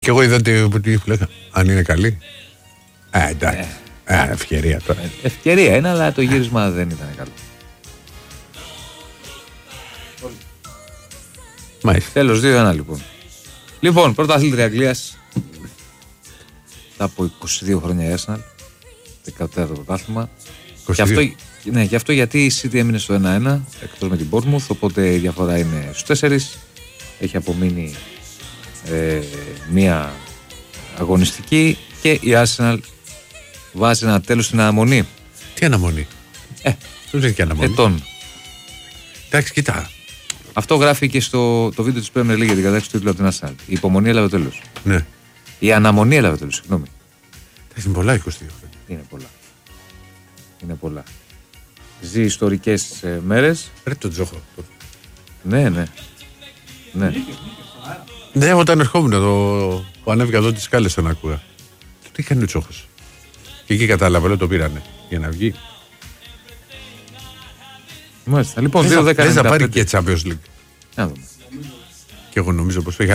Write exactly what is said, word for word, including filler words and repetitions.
Και εγώ είδα ότι αν είναι καλή. Ε, εντάξει. Ε, ε, ευκαιρία τώρα. Ε, ευκαιρία είναι, αλλά το γύρισμα δεν ήταν καλό. Μάλιστα. Τέλος, δύο ένα λοιπόν. Λοιπόν, πρωταθλήτρια Αγγλίας. Μετά από είκοσι δύο χρόνια η Arsenal. δεκατέταρτο πρωτάθλημα. Και αυτό, ναι, και αυτό γιατί η City έμεινε στο ένα ένα εκτός με την Bournemouth. Οπότε η διαφορά είναι στους τέσσερις. Έχει απομείνει ε, μία αγωνιστική. Και η Arsenal βάζει ένα τέλος στην αναμονή. Τι αναμονή? Ε, δεν είναι και αναμονή. Ετών. Εντάξει, κοιτά. Αυτό γράφει και στο το βίντεο της Premier League για την κατάξυση του τίτλου από την Arsenal. Η υπομονή έλαβε τέλος. Ναι. Η αναμονή έλαβε τέλος, συγγνώμη. Είναι πολλά είκοσι δύο. Είναι πολλά. Είναι πολλά. Ζει ιστορικές ε, μέρες. Πρέπει τον Τζόχο. Ναι, ναι. Ναι. Ναι, όταν ερχόμουν εδώ, που ανέβηκα εδώ τις σκάλες τον άκουγα. Τι κάνει ο Τσόχος. Και εκεί κατάλαβα, λέω το πήρανε για να βγει. Μάλιστα. Λοιπόν, δεν δύο δέκα. θα πάρει και Champions League. Να δούμε. Και εγώ νομίζω πως